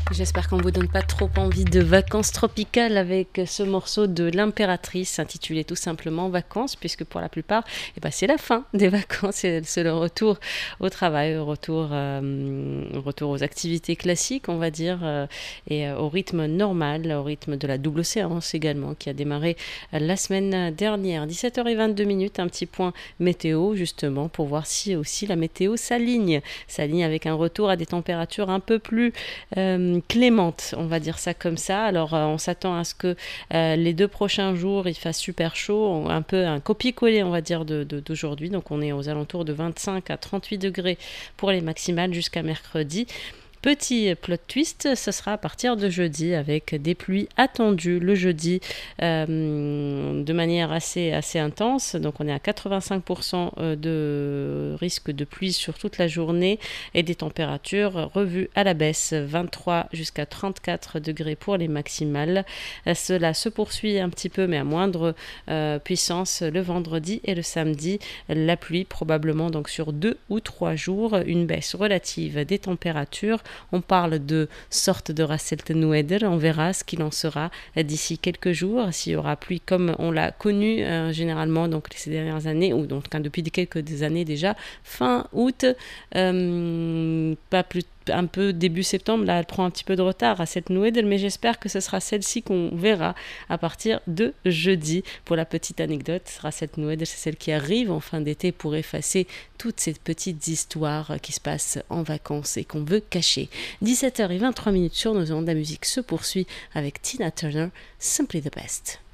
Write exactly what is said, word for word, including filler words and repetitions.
J'espère qu'on ne vous donne pas trop envie de vacances tropicales avec ce morceau de l'Impératrice intitulé tout simplement Vacances, puisque pour la plupart, eh ben, c'est la fin des vacances, et c'est le retour au travail, au retour, euh, retour aux activités classiques, on va dire, euh, et euh, au rythme normal, au rythme de la double séance également, qui a démarré euh, la semaine dernière. dix-sept heures vingt-deux minutes, un petit point météo justement pour voir si aussi la météo s'aligne, s'aligne avec un retour à des températures un peu plus euh, clémente, on va dire ça comme ça. Alors euh, on s'attend à ce que euh, les deux prochains jours il fasse super chaud, un peu un copier-coller on va dire de, de, d'aujourd'hui, donc on est aux alentours de vingt-cinq à trente-huit degrés pour les maximales jusqu'à mercredi. Petit plot twist, ce sera à partir de jeudi avec des pluies attendues le jeudi euh, de manière assez, assez intense. Donc on est à quatre-vingt-cinq pour cent de risque de pluie sur toute la journée et des températures revues à la baisse, vingt-trois jusqu'à trente-quatre degrés pour les maximales. Cela se poursuit un petit peu mais à moindre euh, puissance le vendredi et le samedi. La pluie probablement donc sur deux ou trois jours, une baisse relative des températures. On parle de sorte de Rasseltenweder, on verra ce qu'il en sera d'ici quelques jours, s'il y aura pluie comme on l'a connu euh, généralement donc ces dernières années, ou donc hein, depuis quelques années déjà, fin août, euh, pas plus un peu début septembre, là elle prend un petit peu de retard à cette Noël, mais j'espère que ce sera celle-ci qu'on verra à partir de jeudi. Pour la petite anecdote, cette Noël, c'est celle qui arrive en fin d'été pour effacer toutes ces petites histoires qui se passent en vacances et qu'on veut cacher. dix-sept heures vingt-trois minutes sur nos ondes, la musique se poursuit avec Tina Turner, Simply the Best.